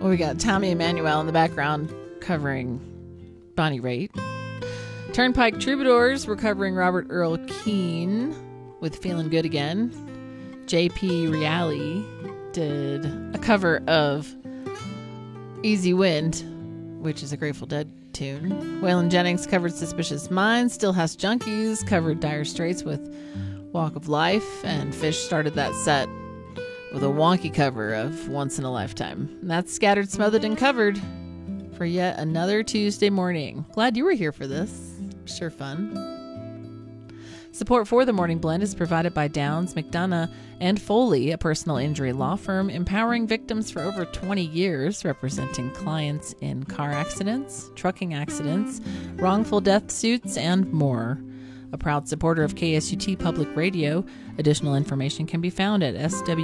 Well, we got Tommy Emmanuel in the background covering Bonnie Raitt. Turnpike Troubadours were covering Robert Earl Keen with Feeling Good Again. J.P. Reale did a cover of Easy Wind, which is a Grateful Dead tune. Waylon Jennings covered Suspicious Minds. Stillhouse Junkies covered Dire Straits with Walk of Life. And Fish started that set with a wonky cover of Once in a Lifetime. And that's Scattered, Smothered, and Covered for yet another Tuesday morning. Glad you were here for this. Sure fun. Support for the Morning Blend is provided by Downs, McDonough, and Foley, a personal injury law firm empowering victims for over 20 years, representing clients in car accidents, trucking accidents, wrongful death suits, and more. A proud supporter of KSUT Public Radio. Additional information can be found at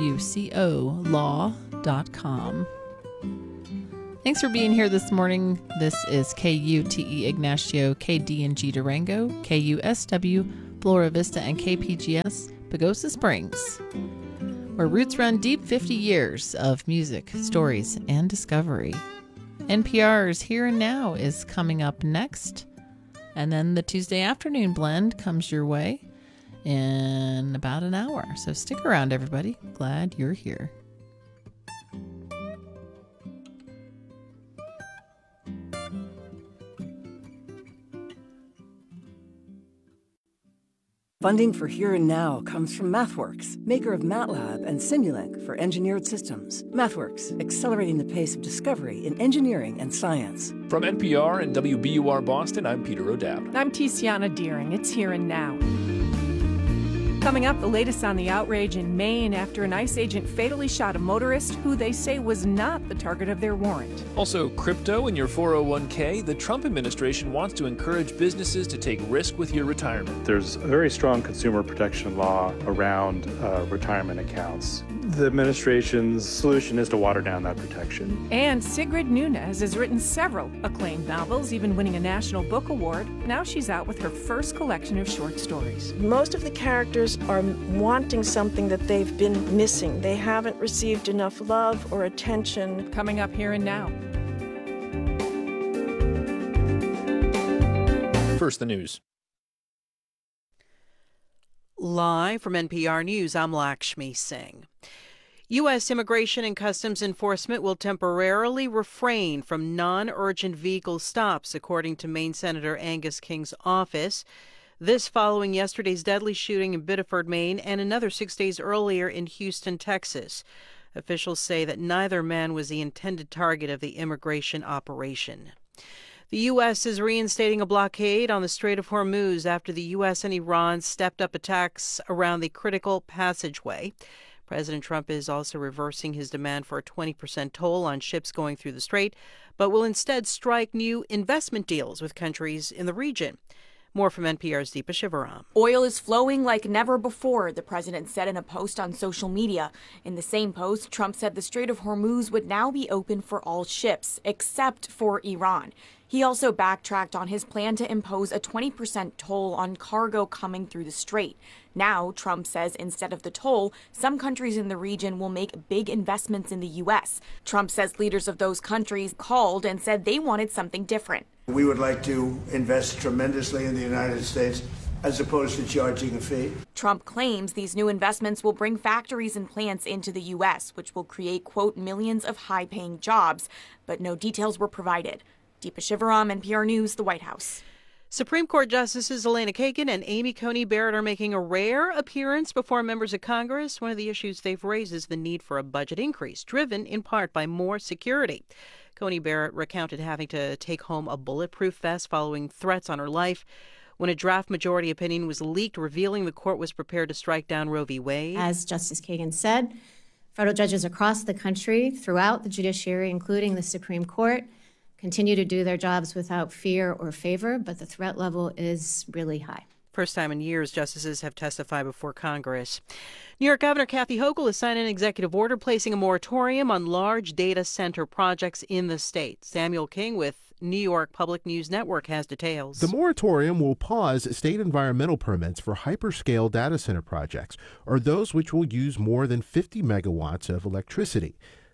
swcolaw.com. Thanks for being here this morning. This is KUTE Ignacio, KDNG Durango, KUSW Flora Vista, and KPGS Pagosa Springs, where roots run deep. 50 years of music, stories, and discovery. NPR's Here and Now is coming up next, and then the Tuesday Afternoon Blend comes your way in about an hour. So stick around, everybody. Glad you're here. Funding for Here and Now comes from MathWorks, maker of MATLAB and Simulink for engineered systems. MathWorks, accelerating the pace of discovery in engineering and science. From NPR and WBUR Boston, I'm Peter O'Dowd. I'm Tiziana Deering. It's Here and Now. Coming up, the latest on the outrage in Maine after an ICE agent fatally shot a motorist who they say was not the target of their warrant. Also, crypto in your 401k. The Trump administration wants to encourage businesses to take risk with your retirement. There's a very strong consumer protection law around retirement accounts. The administration's solution is to water down that protection. And Sigrid Nunez has written several acclaimed novels, even winning a National Book Award. Now she's out with her first collection of short stories. Most of the characters are wanting something that they've been missing. They haven't received enough love or attention. Coming up Here and Now. First, the news. Live from NPR News, I'm Lakshmi Singh. U.S. Immigration and Customs Enforcement will temporarily refrain from non-urgent vehicle stops, according to Maine Senator Angus King's office. This following yesterday's deadly shooting in Biddeford, Maine, and another 6 days earlier in Houston, Texas. Officials say that neither man was the intended target of the immigration operation. The U.S. is reinstating a blockade on the Strait of Hormuz after the U.S. and Iran stepped up attacks around the critical passageway. President Trump is also reversing his demand for a 20% toll on ships going through the strait, but will instead strike new investment deals with countries in the region. More from NPR's Deepa Shivaram. Oil is flowing like never before, the president said in a post on social media. In the same post, Trump said the Strait of Hormuz would now be open for all ships, except for Iran. He also backtracked on his plan to impose a 20% toll on cargo coming through the strait. Now, Trump says instead of the toll, some countries in the region will make big investments in the U.S. Trump says leaders of those countries called and said they wanted something different. We would like to invest tremendously in the United States as opposed to charging a fee. Trump claims these new investments will bring factories and plants into the U.S., which will create, quote, millions of high-paying jobs. But no details were provided. Deepa Shivaram, NPR News, the White House. Supreme Court Justices Elena Kagan and Amy Coney Barrett are making a rare appearance before members of Congress. One of the issues they've raised is the need for a budget increase, driven in part by more security. Coney Barrett recounted having to take home a bulletproof vest following threats on her life when a draft majority opinion was leaked revealing the court was prepared to strike down Roe v. Wade. As Justice Kagan said, federal judges across the country, throughout the judiciary, including the Supreme Court, continue to do their jobs without fear or favor, but the threat level is really high. First time in years, justices have testified before Congress. New York Governor Kathy Hochul has signed an executive order placing a moratorium on large data center projects in the state. Samuel King with New York Public News Network has details. The moratorium will pause state environmental permits for hyperscale data center projects, or those which will use more than 50 megawatts of electricity.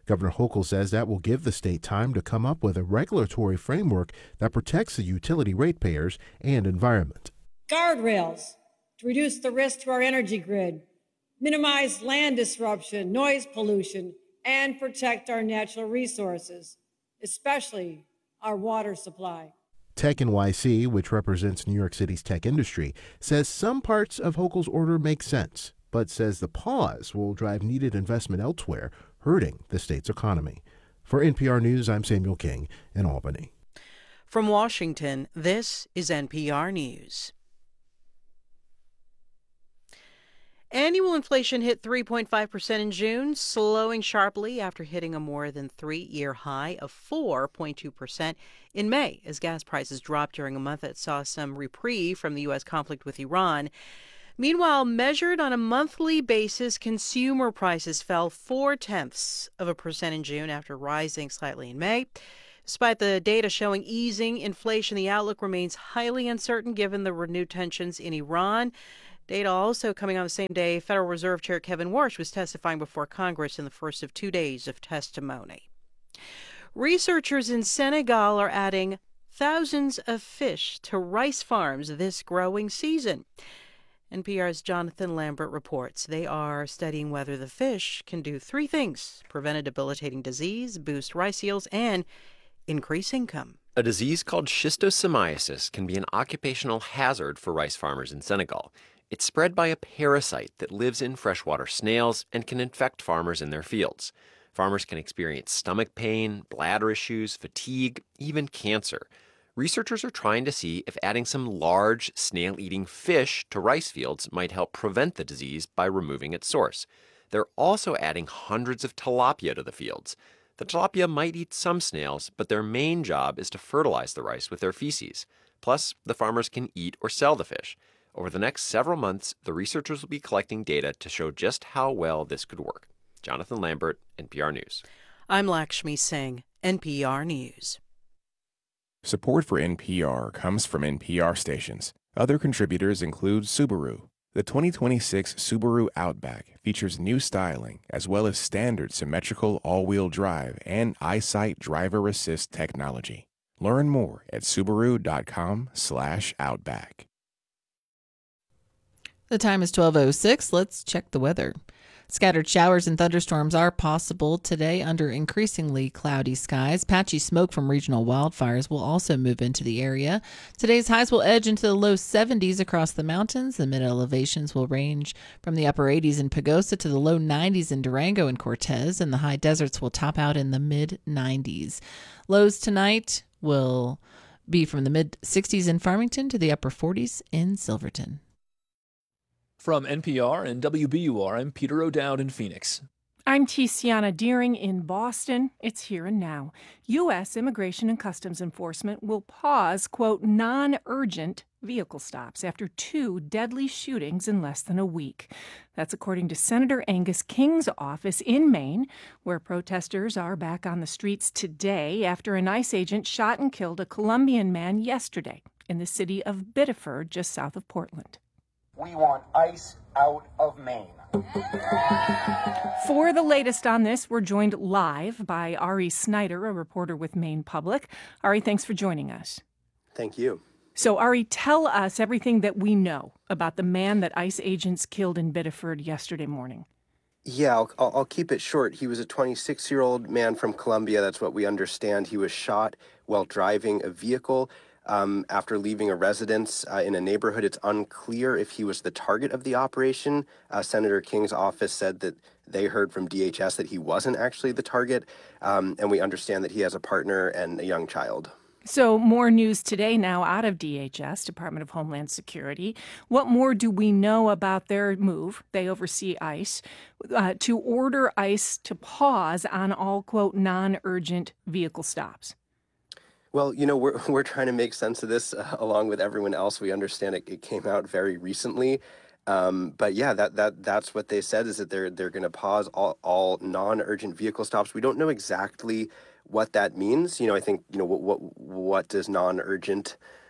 Governor Hochul says that will give the state time to come up with a regulatory framework that protects the utility ratepayers and environment. Guardrails to reduce the risk to our energy grid, minimize land disruption, noise pollution, and protect our natural resources, especially our water supply. Tech NYC, which represents New York City's tech industry, says some parts of Hochul's order make sense, but says the pause will drive needed investment elsewhere, hurting the state's economy. For NPR News, I'm Samuel King in Albany. From Washington, this is NPR News. Annual inflation hit 3.5% in June, slowing sharply after hitting a more than three-year high of 4.2% in May, as gas prices dropped during a month that saw some reprieve from the U.S. conflict with Iran. Meanwhile, measured on a monthly basis, consumer prices fell 0.4% in June after rising slightly in May. Despite the data showing easing inflation, the outlook remains highly uncertain given the renewed tensions in Iran. Data also coming on the same day, Federal Reserve Chair Kevin Warsh was testifying before Congress in the first of 2 days of testimony. Researchers in Senegal are adding thousands of fish to rice farms this growing season. NPR's Jonathan Lambert reports they are studying whether the fish can do three things: prevent a debilitating disease, boost rice yields, and increase income. A disease called schistosomiasis can be an occupational hazard for rice farmers in Senegal. It's spread by a parasite that lives in freshwater snails and can infect farmers in their fields. Farmers can experience stomach pain, bladder issues, fatigue, even cancer. Researchers are trying to see if adding some large snail-eating fish to rice fields might help prevent the disease by removing its source. They're also adding hundreds of tilapia to the fields. The tilapia might eat some snails, but their main job is to fertilize the rice with their feces. Plus, the farmers can eat or sell the fish. Over the next several months, the researchers will be collecting data to show just how well this could work. Jonathan Lambert, NPR News. I'm Lakshmi Singh, NPR News. Support for NPR comes from NPR stations. Other contributors include Subaru. The 2026 Subaru Outback features new styling as well as standard symmetrical all-wheel drive and EyeSight driver assist technology. Learn more at Subaru.com/Outback. The time is 12:06. Let's check the weather. Scattered showers and thunderstorms are possible today under increasingly cloudy skies. Patchy smoke from regional wildfires will also move into the area. Today's highs will edge into the low 70s across the mountains. The mid-elevations will range from the upper 80s in Pagosa to the low 90s in Durango and Cortez, and the high deserts will top out in the mid-90s. Lows tonight will be from the mid-60s in Farmington to the upper 40s in Silverton. From NPR and WBUR, I'm Peter O'Dowd in Phoenix. I'm Tiziana Deering in Boston. It's here and now. U.S. Immigration and Customs Enforcement will pause, quote, non-urgent vehicle stops after 2 deadly shootings in less than a week. That's according to Senator Angus King's office in Maine, where protesters are back on the streets today after an ICE agent shot and killed a Colombian man yesterday in the city of Biddeford, just south of Portland. We want ICE out of Maine. For the latest on this, we're joined live by Ari Snyder, a reporter with Maine Public. Ari, thanks for joining us. Thank you. So, Ari, tell us everything that we know about the man that ICE agents killed in Biddeford yesterday morning. Yeah, I'll keep it short. He was a 26-year-old man from Colombia. That's what we understand. He was shot while driving a vehicle. After leaving a residence in a neighborhood. It's unclear if he was the target of the operation. Senator King's office said that they heard from DHS that he wasn't actually the target, and we understand that he has a partner and a young child. So more news today now out of DHS, Department of Homeland Security. What more do we know about their move? They oversee ICE to order ICE to pause on all, quote, non-urgent vehicle stops. Well, you know, we're trying to make sense of this along with everyone else. We understand it came out very recently. But yeah, that's what they said, is that they're going to pause all non-urgent vehicle stops. We don't know exactly what that means. You know, I think, you know, what does non-urgent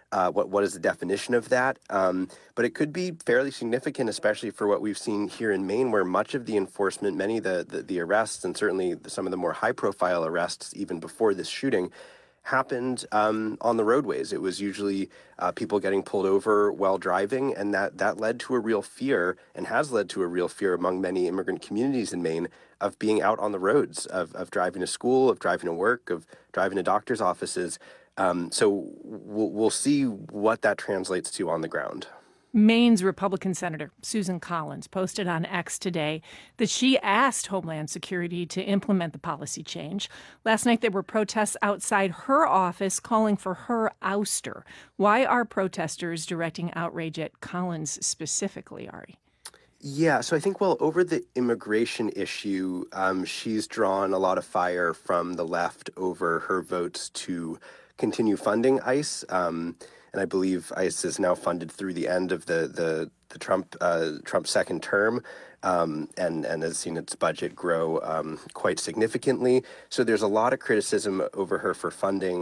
What is the definition of that? But it could be fairly significant, especially for what we've seen here in Maine, where much of the enforcement, many of the arrests, and certainly some of the more high-profile arrests, even before this shooting, happened on the roadways. It was usually people getting pulled over while driving, and that led to a real fear, and has led to a real fear among many immigrant communities in Maine, of being out on the roads, of driving to school, of driving to work, of driving to doctor's offices. So we'll see what that translates to on the ground. Maine's Republican Senator Susan Collins posted on X today that she asked Homeland Security to implement the policy change. Last night, there were protests outside her office calling for her ouster. Why are protesters directing outrage at Collins specifically, Ari? Yeah, so I think, well, over the immigration issue, she's drawn a lot of fire from the left over her votes to continue funding ICE. And I believe ICE is now funded through the end of the Trump second term, and has seen its budget grow quite significantly. So there's a lot of criticism over her for funding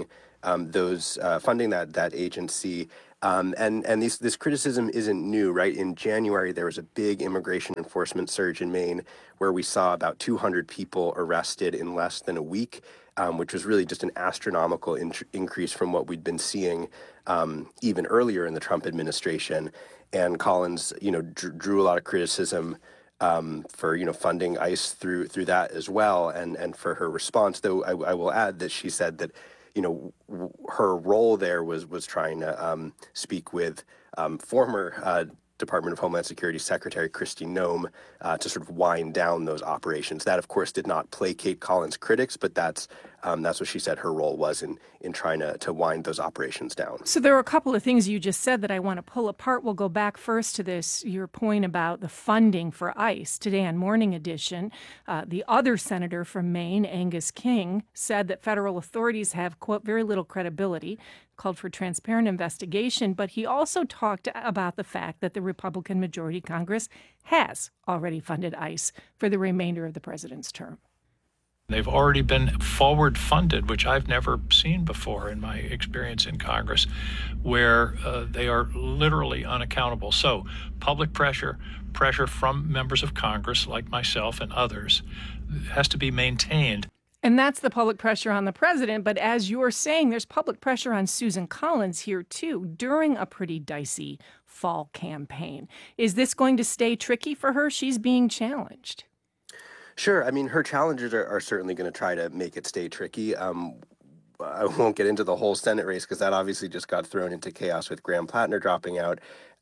funding that agency. And this criticism isn't new, right? In January, there was a big immigration enforcement surge in Maine where we saw about 200 people arrested in less than a week, which was really just an astronomical increase from what we'd been seeing even earlier in the Trump administration. And Collins, drew a lot of criticism for funding ICE through that as well, and for her response. Though I will add that she said that her role there was trying to speak with former Department of Homeland Security Secretary Kristi Noem to sort of wind down those operations. That, of course, did not placate Collins' critics, but that's what she said her role was in trying to wind those operations down. So there are a couple of things you just said that I want to pull apart. We'll go back first to your point about the funding for ICE. Today on Morning Edition, the other senator from Maine, Angus King, said that federal authorities have, quote, very little credibility, called for transparent investigation, but he also talked about the fact that the Republican majority Congress has already funded ICE for the remainder of the president's term. They've already been forward funded, which I've never seen before in my experience in Congress, where they are literally unaccountable. So public pressure from members of Congress like myself and others has to be maintained. And that's the public pressure on the president. But as you're saying, there's public pressure on Susan Collins here, too, during a pretty dicey fall campaign. Is this going to stay tricky for her? She's being challenged. Sure. I mean, her challengers are certainly going to try to make it stay tricky. I won't get into the whole Senate race because that obviously just got thrown into chaos with Graham Plattner dropping out.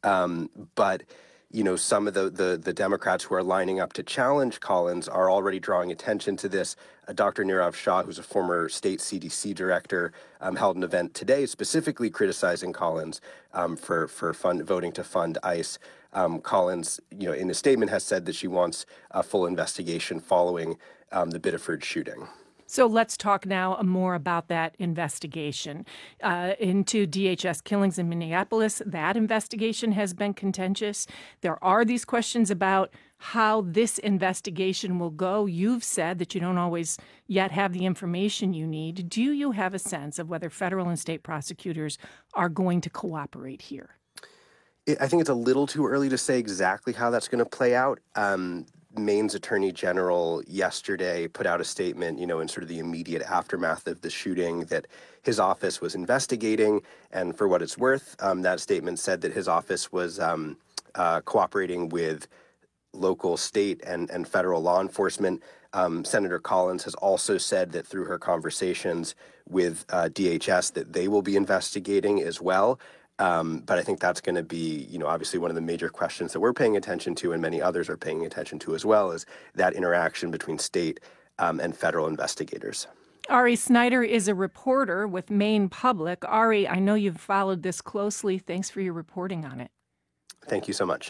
But some of the Democrats who are lining up to challenge Collins are already drawing attention to this. Dr. Nirav Shah, who's a former state CDC director, held an event today specifically criticizing Collins for voting to fund ICE. Collins, in a statement has said that she wants a full investigation following the Biddeford shooting. So let's talk now more about that investigation into DHS killings in Minneapolis. That investigation has been contentious. There are these questions about how this investigation will go. You've said that you don't always yet have the information you need. Do you have a sense of whether federal and state prosecutors are going to cooperate here? I think it's a little too early to say exactly how that's going to play out. Maine's Attorney General yesterday put out a statement, in sort of the immediate aftermath of the shooting that his office was investigating. And for what it's worth, that statement said that his office was cooperating with local, state, and federal law enforcement. Senator Collins has also said that through her conversations with DHS that they will be investigating as well. But I think that's going to be, obviously one of the major questions that we're paying attention to and many others are paying attention to as well, is that interaction between state and federal investigators. Ari Snyder is a reporter with Maine Public. Ari, I know you've followed this closely. Thanks for your reporting on it. Thank you so much.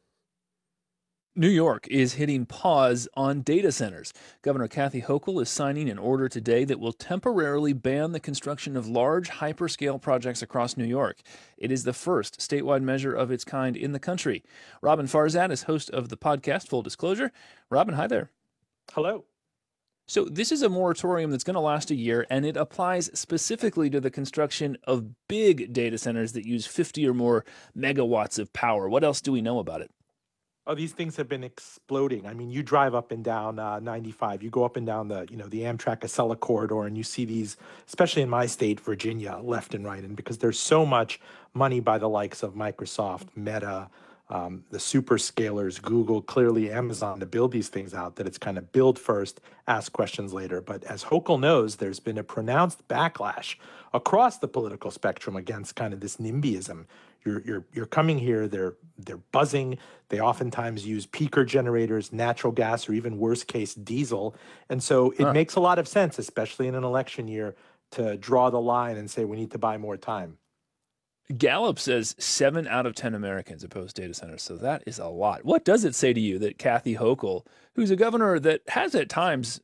New York is hitting pause on data centers. Governor Kathy Hochul is signing an order today that will temporarily ban the construction of large hyperscale projects across New York. It is the first statewide measure of its kind in the country. Robin Farzad is host of the podcast Full Disclosure. Robin, hi there. Hello. So this is a moratorium that's going to last a year, and it applies specifically to the construction of big data centers that use 50 or more megawatts of power. What else do we know about it? Oh, these things have been exploding. I mean, you drive up and down 95, you go up and down the Amtrak Acela corridor, and you see these, especially in my state, Virginia, left and right. And because there's so much money by the likes of Microsoft, Meta, the superscalers, Google, clearly Amazon, to build these things out, that it's kind of build first, ask questions later. But as Hochul knows, there's been a pronounced backlash across the political spectrum against kind of this NIMBYism. You're coming here, they're buzzing. They oftentimes use peaker generators, natural gas, or even worst case diesel. And so it makes a lot of sense, especially in an election year, to draw the line and say we need to buy more time. Gallup says 7 out of 10 Americans oppose data centers, so that is a lot. What does it say to you that Kathy Hochul, who's a governor that has at times,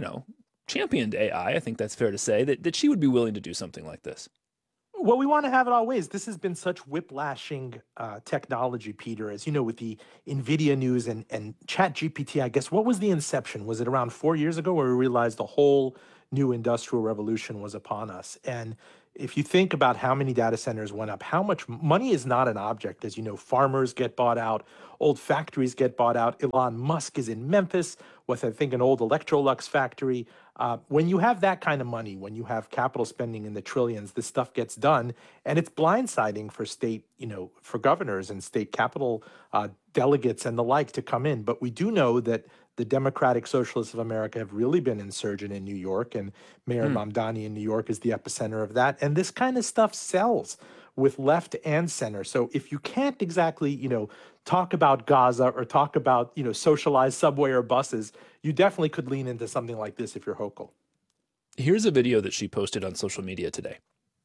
championed AI, I think that's fair to say, that she would be willing to do something like this? Well, we want to have it all ways. This has been such whiplashing technology, Peter, as you know, with the NVIDIA news and ChatGPT. I guess, what was the inception? Was it around 4 years ago where we realized the whole new industrial revolution was upon us? And if you think about how many data centers went up, how much money is not an object. As you know, farmers get bought out, old factories get bought out. Elon Musk is in Memphis with, I think, an old Electrolux factory. When you have that kind of money, when you have capital spending in the trillions, this stuff gets done. And it's blindsiding for state, for governors and state capital delegates and the like to come in. But we do know that the Democratic Socialists of America have really been insurgent in New York, and Mayor Mamdani in New York is the epicenter of that. And this kind of stuff sells with left and center. So if you can't exactly, talk about Gaza or talk about, socialized subway or buses, you definitely could lean into something like this if you're Hochul. Here's a video that she posted on social media today.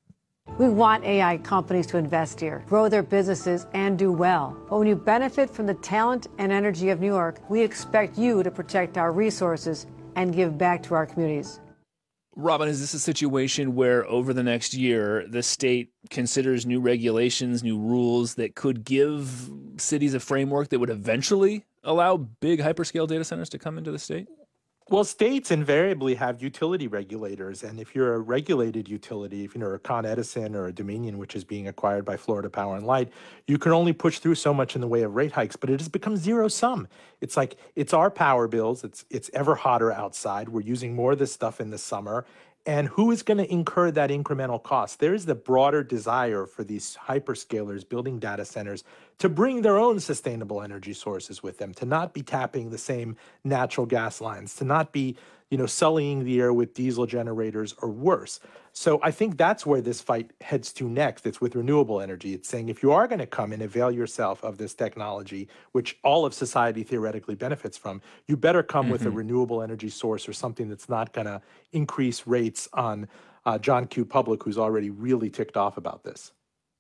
We want AI companies to invest here, grow their businesses, and do well. But when you benefit from the talent and energy of New York, we expect you to protect our resources and give back to our communities. Robin, is this a situation where over the next year, the state considers new regulations, new rules that could give cities a framework that would eventually allow big hyperscale data centers to come into the state? Well, states invariably have utility regulators. And if you're a regulated utility, if you're a Con Edison or a Dominion, which is being acquired by Florida Power and Light, you can only push through so much in the way of rate hikes, but it has become zero sum. It's like, it's our power bills. It's ever hotter outside. We're using more of this stuff in the summer. And who is going to incur that incremental cost? There is the broader desire for these hyperscalers building data centers to bring their own sustainable energy sources with them, to not be tapping the same natural gas lines, to not be, sullying the air with diesel generators or worse. So I think that's where this fight heads to next. It's with renewable energy. It's saying if you are going to come and avail yourself of this technology, which all of society theoretically benefits from, you better come with a renewable energy source or something that's not going to increase rates on John Q. Public, who's already really ticked off about this.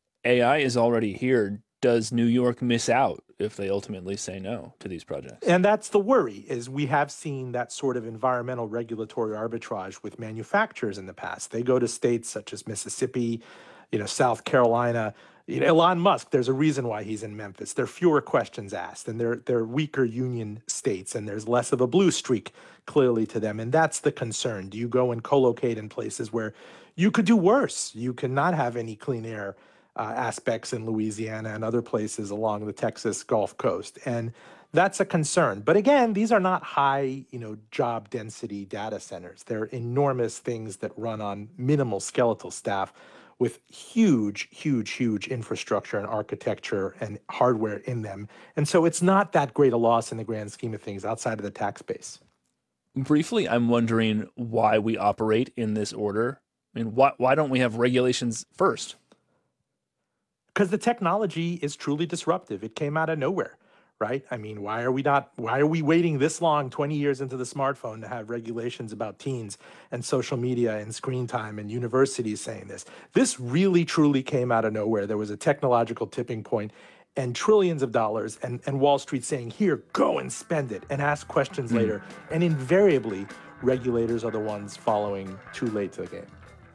AI is already here. Does New York miss out if they ultimately say no to these projects? And that's the worry, is we have seen that sort of environmental regulatory arbitrage with manufacturers in the past. They go to states such as Mississippi, South Carolina. Elon Musk, there's a reason why he's in Memphis. There are fewer questions asked, and they're weaker union states, and there's less of a blue streak clearly to them. And that's the concern. Do you go and co-locate in places where you could do worse? You cannot have any clean air aspects in Louisiana and other places along the Texas Gulf Coast. And that's a concern. But again, these are not high, job density data centers. They're enormous things that run on minimal skeletal staff with huge, huge, huge infrastructure and architecture and hardware in them. And so it's not that great a loss in the grand scheme of things outside of the tax base. Briefly, I'm wondering why we operate in this order. I mean, why don't we have regulations first? Because the technology is truly disruptive. It came out of nowhere, right? I mean, why are we waiting this long, 20 years into the smartphone, to have regulations about teens and social media and screen time and universities saying this? This really, truly came out of nowhere. There was a technological tipping point and trillions of dollars, and Wall Street saying, here, go and spend it and ask questions later. And invariably, regulators are the ones following too late to the game.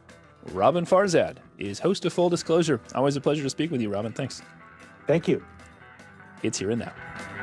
Robin Farzad is host of Full Disclosure. Always a pleasure to speak with you, Robin. Thanks. Thank you. It's Here and Now.